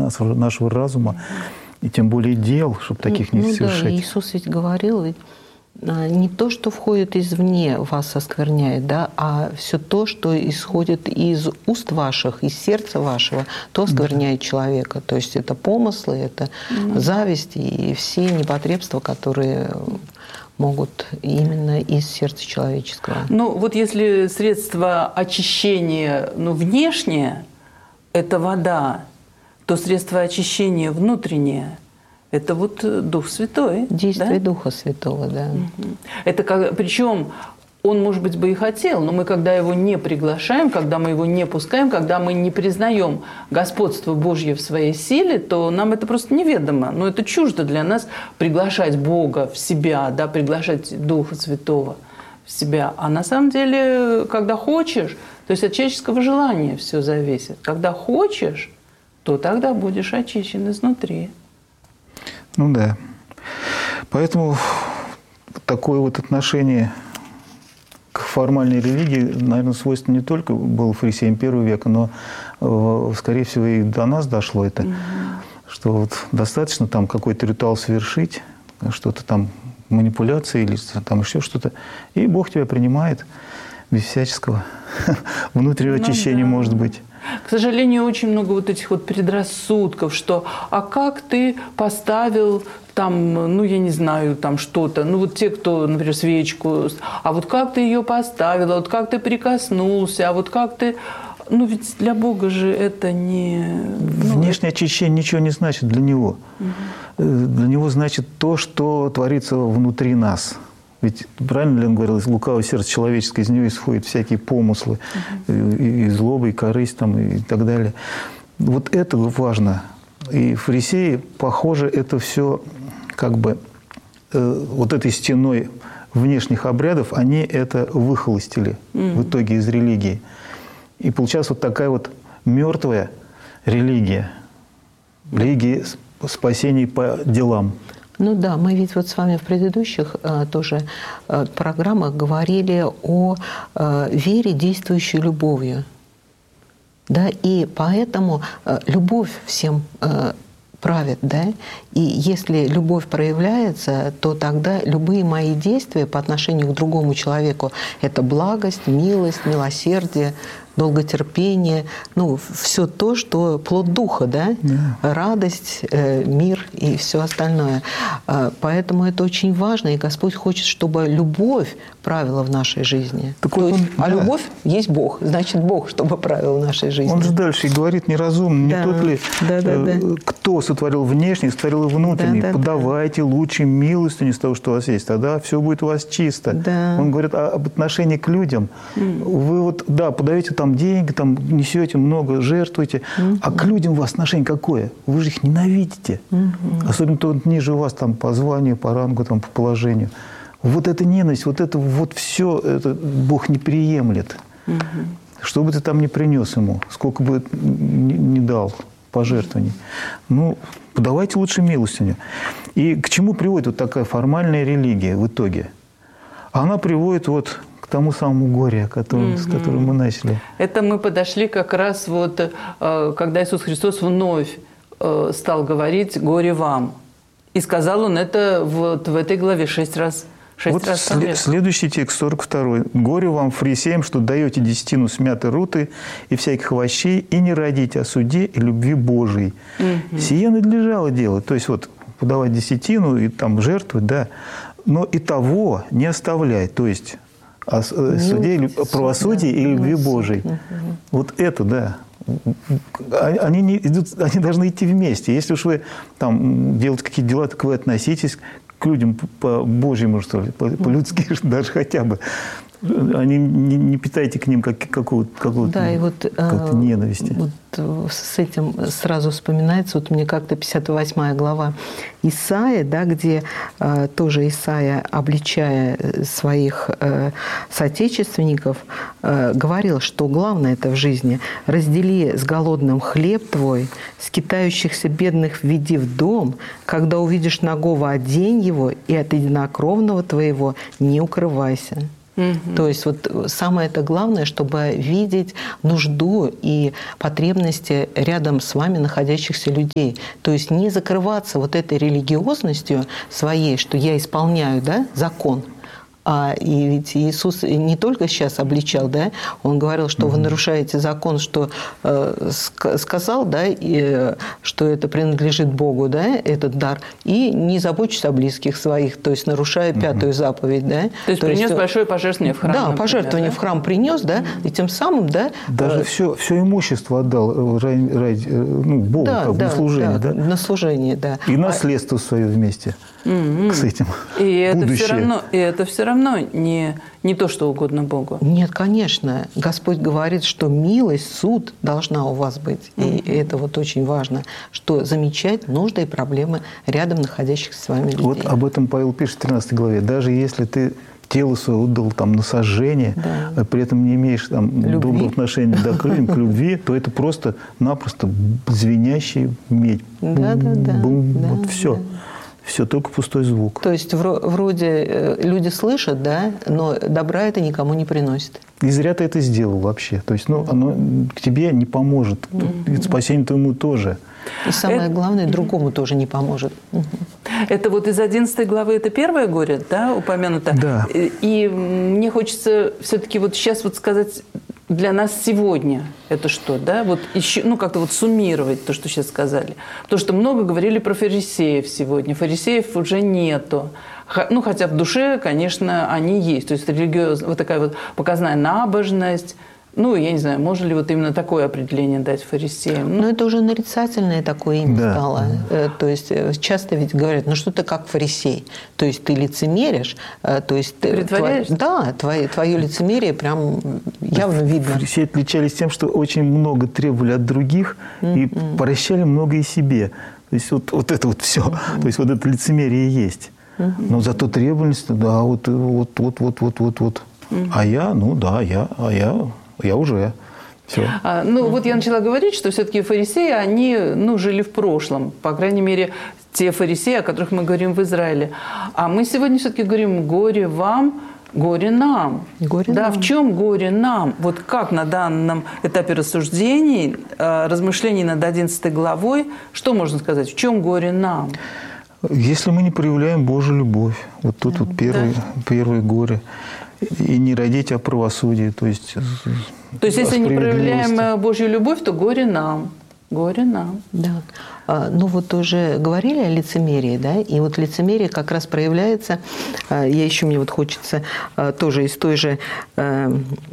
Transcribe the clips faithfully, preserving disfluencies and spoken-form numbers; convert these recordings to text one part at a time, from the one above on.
нашего, нашего разума, и тем более дел, чтобы таких ну, не ну совершать. Да, Иисус ведь говорил, ведь не то, что входит извне, вас оскверняет, да, а все то, что исходит из уст ваших, из сердца вашего, то оскверняет да. человека. То есть это помыслы, это mm-hmm. зависть и все непотребства, которые могут именно из сердца человеческого. Ну вот если средство очищения ну, внешнее – это вода, то средство очищения внутреннее – это вот Дух Святой. Действие да? Духа Святого, да. Это как, причем он, может быть, бы и хотел, но мы, когда его не приглашаем, когда мы его не пускаем, когда мы не признаем господство Божье в своей силе, то нам это просто неведомо. Но это чуждо для нас приглашать Бога в себя, да, приглашать Духа Святого в себя. А на самом деле, когда хочешь, то есть от человеческого желания все зависит. Когда хочешь, то тогда будешь очищен изнутри. Ну да. Поэтому такое вот отношение к формальной религии, наверное, свойственно не только было фарисеям первого века, но, скорее всего, и до нас дошло это, угу. что вот достаточно там какой-то ритуал совершить, что-то там, манипуляции или там еще что-то, и Бог тебя принимает без всяческого внутреннего очищения, может быть. К сожалению, очень много вот этих вот предрассудков, что «а как ты поставил там, ну, я не знаю, там что-то, ну, вот те, кто, например, свечку, а вот как ты ее поставил, а вот как ты прикоснулся, а вот как ты…» Ну, ведь для Бога же это не… Ну, внешнее очищение ничего не значит для Него. Угу. Для Него значит то, что творится внутри нас. Ведь правильно ли он говорил, из лукавого сердца человеческого, из него исходят всякие помыслы, uh-huh. и, и злоба, и корысть, там, и так далее. Вот это важно. И фарисеи, похоже, это все как бы э, вот этой стеной внешних обрядов, они это выхолостили uh-huh. в итоге из религии. И получалась вот такая вот мертвая религия. Религия спасения по делам. Ну да, мы ведь вот с вами в предыдущих э, тоже э, программах говорили о э, вере, действующей любовью. Да, и поэтому э, любовь всем э, правит, да, и если любовь проявляется, то тогда любые мои действия по отношению к другому человеку – это благость, милость, милосердие, долготерпение, ну, все то, что плод Духа, да? Да. Радость, э, мир и все остальное. Э, поэтому это очень важно, и Господь хочет, чтобы любовь правила в нашей жизни. Так то вот есть, он, а да. любовь есть Бог, значит, Бог, чтобы правил в нашей жизни. Он же дальше и говорит неразумно, да. не тот ли, да, да, э, да. кто сотворил внешний, сотворил и внутренний. Да, да, Подавайте да. лучше милостыню из того, что у вас есть, тогда все будет у вас чисто. Да. Он говорит об отношении к людям. Mm. Вы вот, да, подаете там деньги, там несете много, жертвуете, mm-hmm. а к людям у вас отношение какое? Вы же их ненавидите. Mm-hmm. Особенно тот ниже вас там по званию, по рангу, там, по положению. Вот эта ненависть, вот это вот все это Бог не приемлет. Mm-hmm. Что бы ты там ни принес ему, сколько бы ни, ни дал пожертвований. Ну, подавайте лучше милостыню. И к чему приводит вот такая формальная религия в итоге? Она приводит вот к тому самому горю, которым, mm-hmm. с которым мы начали. Это мы подошли как раз вот, когда Иисус Христос вновь стал говорить «горе вам». И сказал Он это вот в этой главе шесть раз. Шесть вот раз след, следующий текст, сорок второй. «Горе вам, фарисеям, что даете десятину смятой руты и всяких овощей, и не родите о суде и любви Божией. Mm-hmm. Сие надлежало делать». То есть вот подавать десятину и там жертвовать, да, но и того не оставлять. То есть о суде, правосудии и любви Божией. Угу. Вот это, да. Они, не идут, они должны идти вместе. Если уж вы там делаете какие-то дела, так вы относитесь к людям по-божьему, что ли, по-людски даже хотя бы. Они не, не питайте к ним как, какого-то, какого-то, да, и вот, какой-то ненависти. Вот с этим сразу вспоминается, вот мне как-то пятьдесят восьмая глава Исаия, да, где э, тоже Исаия, обличая своих э, соотечественников, э, говорил, что главное это в жизни – раздели с голодным хлеб твой, скитающихся бедных введи в дом, когда увидишь нагого одень его, и от единокровного твоего не укрывайся. Угу. То есть вот самое это главное, чтобы видеть нужду и потребности рядом с вами находящихся людей. То есть не закрываться вот этой религиозностью своей, что я исполняю, да, закон. А и ведь Иисус не только сейчас обличал, да, Он говорил, что вы нарушаете закон, что э, сказал, да, и, что это принадлежит Богу, да, этот дар, и не заботьтесь о близких своих, то есть нарушая пятую заповедь, да. То есть то принес есть, большое пожертвование в храм. Да, например, пожертвование да? в храм принес, да, и тем самым, да. Даже э, все, все имущество отдал ради, ну, Богу, да, как да, на служение, да, да? На служение, да. И наследство свое вместе. Mm-hmm. С этим. И это, все равно, и это все равно не, не то, что угодно Богу. Нет, конечно. Господь говорит, что милость, суд должна у вас быть. Mm-hmm. И это вот очень важно, что замечать нужды и проблемы рядом находящихся с вами людей. Вот об этом Павел пишет в тринадцатой главе. Даже если ты тело свое отдал там, на сожжение, да. а при этом не имеешь там, доброго отношения да, к любви, то это просто-напросто звенящий медь. Да, да, да. Бум, да, вот все. Да. Все, только пустой звук. То есть вроде люди слышат, да, но добра это никому не приносит. И зря ты это сделал вообще. То есть ну, оно к тебе не поможет. Mm-hmm. Спасению твоему тоже. И самое это... главное, другому тоже не поможет. Это вот из одиннадцатой главы, это первое горе, да, упомянуто? Да. И мне хочется все-таки вот сейчас вот сказать... Для нас сегодня это что, да? Вот еще, ну, как-то вот суммировать то, что сейчас сказали. Потому что много говорили про фарисеев сегодня. Фарисеев уже нету. Ну, хотя в душе, конечно, они есть. То есть религиозная, вот такая вот показная набожность. Ну, я не знаю, можно ли вот именно такое определение дать фарисеям? Ну, это уже нарицательное такое имя да. стало. То есть часто ведь говорят, ну что ты как фарисей? То есть ты лицемеришь, то есть притворяешься? Да, твое, твое лицемерие прям явно видно. Фарисеи отличались тем, что очень много требовали от других mm-hmm. и прощали много и себе. То есть вот, вот это вот все. Mm-hmm. То есть вот это лицемерие есть. Mm-hmm. Но зато требовательность, да, вот, вот, вот, вот, вот, вот, вот. Mm-hmm. А я, ну да, я, а я... Я уже. Все. А, ну, вот я начала говорить, что все-таки фарисеи, они ну, жили в прошлом. По крайней мере, те фарисеи, о которых мы говорим в Израиле. А мы сегодня все-таки говорим «горе вам, горе нам». Горе да, нам. В чем горе нам? Вот как на данном этапе рассуждений, размышлений над одиннадцатой главой, что можно сказать? В чем горе нам? Если мы не проявляем Божью любовь. Вот тут да. вот первое, да. первое горе. И не родить о правосудии, то есть То есть, если не проявляем Божью любовь, то горе нам. Горе нам. Да. А, ну, вот уже говорили о лицемерии, да, и вот лицемерие как раз проявляется, а, я еще, мне вот хочется а, тоже из той же, а,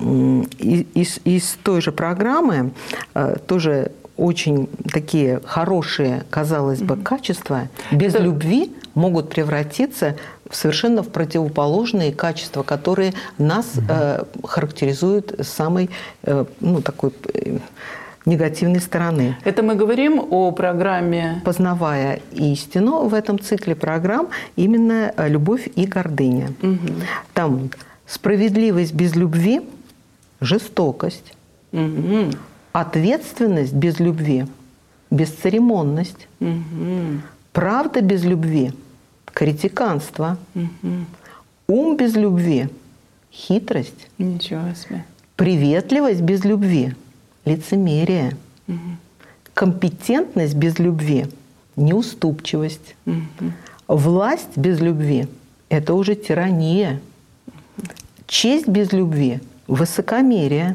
из, из той же программы, а, тоже очень такие хорошие, казалось бы, качества без Это... любви могут превратиться в совершенно в противоположные качества, которые нас э, характеризуют с самой э, ну, такой э, негативной стороны. Это мы говорим о программе «Познавая истину». В этом цикле программ именно «Любовь и гордыня». Угу. Там справедливость без любви, жестокость, угу. ответственность без любви, бесцеремонность, угу. правда без любви, критиканство, угу. ум без любви, хитрость, ничего себе. Приветливость без любви, лицемерие, угу. компетентность без любви, неуступчивость, угу. власть без любви – это уже тирания, угу. честь без любви – высокомерие,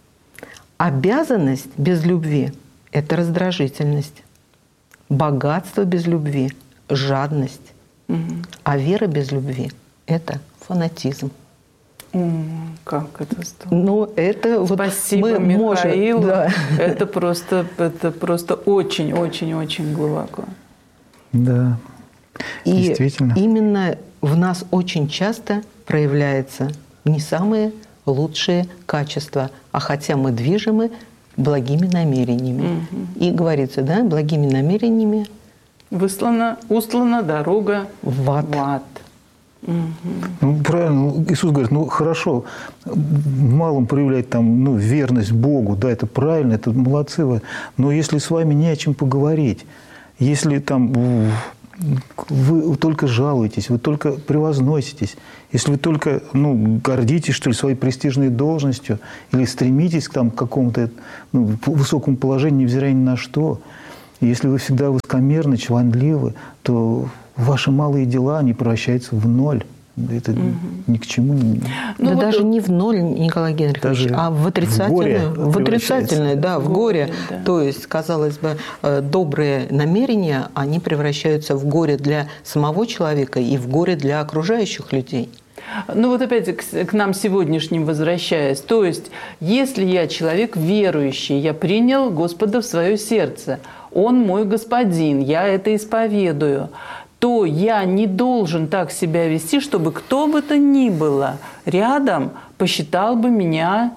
обязанность без любви – это раздражительность, богатство без любви – жадность, угу. а вера без любви – это фанатизм. Mm, как это здорово. Ну, это Спасибо, вот мы Михаил. Можем, да. Это просто, это просто очень-очень-очень глубоко. Да, и действительно. Именно в нас очень часто проявляются не самые лучшие качества, а хотя мы движимы благими намерениями. Mm-hmm. И говорится, да, благими намерениями выслана, устлана дорога в ад. В ад. Угу. Ну, правильно, Иисус говорит, ну хорошо, малым проявлять там, ну, верность Богу, да, это правильно, это молодцы вы, но если с вами не о чем поговорить, если там вы только жалуетесь, вы только превозноситесь, если вы только ну, гордитесь, что ли, своей престижной должностью или стремитесь к, там, к какому-то ну, высокому положению, невзирая ни на что, если вы всегда высокомерны, чванливы, то ваши малые дела, они превращаются в ноль. Это угу. ни к чему не... Ну, да вот даже не в ноль, Николай Генрихович, а в отрицательное. В, в отрицательное, да, в горе. горе да. То есть, казалось бы, добрые намерения, они превращаются в горе для самого человека и в горе для окружающих людей. Ну вот опять к, к нам сегодняшним возвращаясь. То есть, если я человек верующий, я принял Господа в свое сердце, Он мой Господин, я это исповедую, то я не должен так себя вести, чтобы кто бы то ни было рядом посчитал бы меня...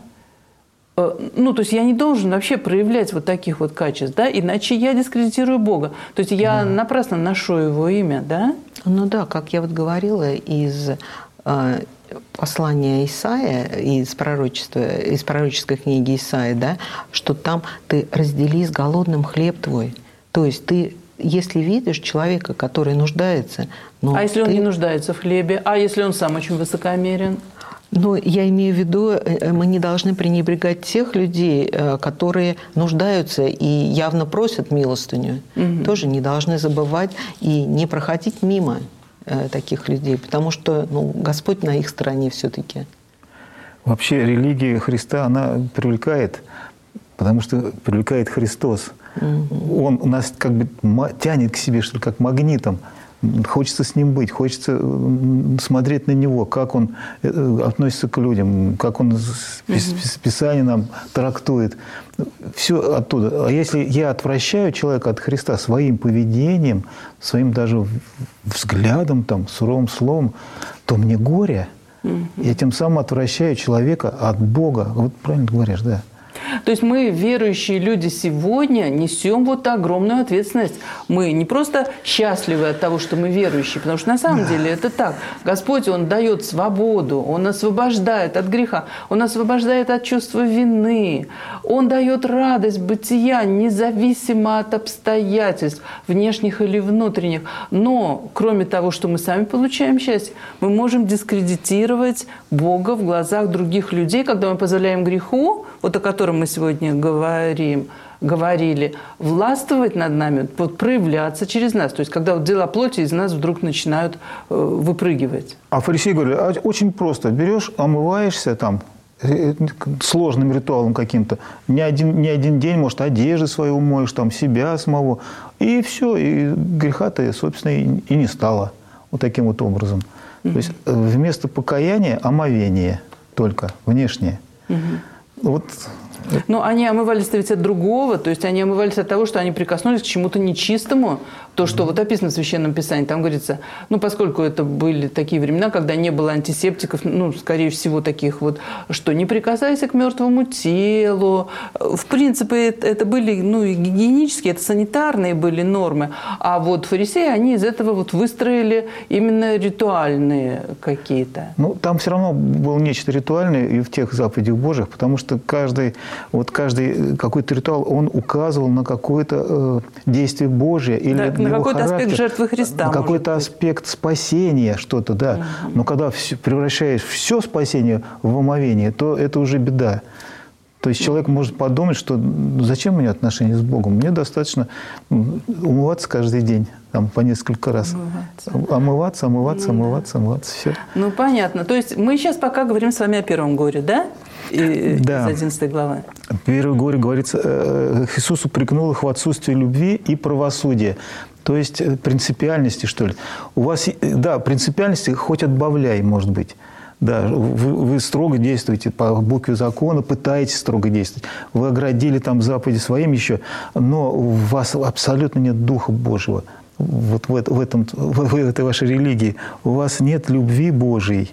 Ну, то есть я не должен вообще проявлять вот таких вот качеств, да, иначе я дискредитирую Бога. То есть я да. напрасно ношу Его имя, да? Ну да, как я вот говорила, из э, послания Исаия, из пророчества, из пророческой книги Исаия, да, что там ты раздели с голодным хлеб твой. То есть ты... Если видишь человека, который нуждается... Ну, а если ты... он не нуждается в хлебе? А если он сам очень высокомерен? Ну, я имею в виду, мы не должны пренебрегать тех людей, которые нуждаются и явно просят милостыню. Угу. Тоже не должны забывать и не проходить мимо таких людей, потому что ну, Господь на их стороне все-таки. Вообще религия Христа, она привлекает, потому что привлекает Христос. Угу. Он нас как бы тянет к себе, что ли, как магнитом. Хочется с ним быть, хочется смотреть на него, как он относится к людям, как он Писание нам трактует. Все оттуда. А если я отвращаю человека от Христа своим поведением, своим даже взглядом, там, суровым словом, то мне горе. Я тем самым отвращаю человека от Бога. Вот правильно говоришь, да. То есть мы, верующие люди, сегодня несем вот огромную ответственность. Мы не просто счастливы от того, что мы верующие, потому что на самом деле это так. Господь, Он дает свободу, Он освобождает от греха, Он освобождает от чувства вины, Он дает радость бытия, независимо от обстоятельств, внешних или внутренних. Но, кроме того, что мы сами получаем счастье, мы можем дискредитировать Бога в глазах других людей, когда мы позволяем греху, вот о котором мы сегодня говорим, говорили, властвовать над нами, вот, проявляться через нас. То есть, когда вот дела плоти из нас вдруг начинают э, выпрыгивать. А фарисеи говорили, а очень просто. Берешь, омываешься там сложным ритуалом каким-то. Не один, не один день, может, одежду свою моешь, там, себя самого. И все, и греха-то, собственно, и, и не стало. Вот таким вот образом. Mm-hmm. То есть, вместо покаяния омовение только, внешнее. Mm-hmm. Вот. Но они омывались-то ведь от другого, то есть они омывались от того, что они прикоснулись к чему-то нечистому. То, что вот описано в Священном Писании, там говорится, ну, поскольку это были такие времена, когда не было антисептиков, ну, скорее всего, таких вот, что не прикасайся к мертвому телу. В принципе, это, это были, ну, гигиенические, это санитарные были нормы. А вот фарисеи, они из этого вот выстроили именно ритуальные какие-то. Ну, там все равно было нечто ритуальное и в тех заповедях Божьих, потому что каждый, вот каждый какой-то ритуал, он указывал на какое-то э, действие Божие или да, на какой-то аспект жертвы Христа. На какой-то аспект спасения, что-то, да. Угу. Но когда все, превращаешь все спасение в омовение, то это уже беда. То есть человек может подумать, что зачем мне отношения с Богом? Мне достаточно умываться каждый день, там, по несколько раз. Омываться, омываться, омываться, ну, омываться, да. омываться, все. Ну, понятно. То есть мы сейчас пока говорим с вами о первом горе, да? И, да. Из одиннадцатой главы. В первом горе говорится, Иисус упрекнул их в отсутствии любви и правосудия. То есть принципиальности, что ли. У вас, да, принципиальности хоть отбавляй, может быть. Да, вы, вы строго действуете по букве закона, пытаетесь строго действовать. Вы оградили там заповеди своим еще, но у вас абсолютно нет Духа Божьего. Вот в, в, этом, в этой вашей религии. У вас нет любви Божьей.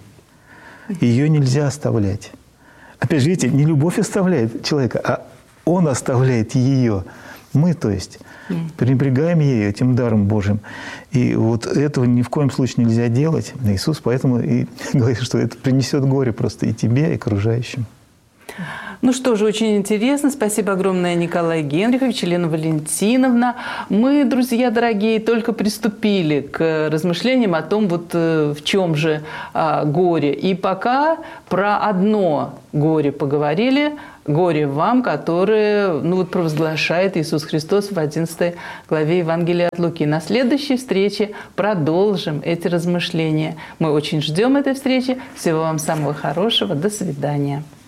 Ее нельзя оставлять. Опять же, видите, не любовь оставляет человека, а он оставляет ее. Мы, то есть, пренебрегаем ею, этим даром Божьим. И вот этого ни в коем случае нельзя делать. Иисус поэтому и говорит, что это принесет горе просто и тебе, и окружающим. Ну что же, очень интересно. Спасибо огромное, Николай Генрихович, Елена Валентиновна. Мы, друзья дорогие, только приступили к размышлениям о том, вот в чем же а, горе. И пока про одно горе поговорили, горе вам, которое, ну, вот, провозглашает Иисус Христос в одиннадцатой главе Евангелия от Луки. На следующей встрече продолжим эти размышления. Мы очень ждем этой встречи. Всего вам самого хорошего. До свидания.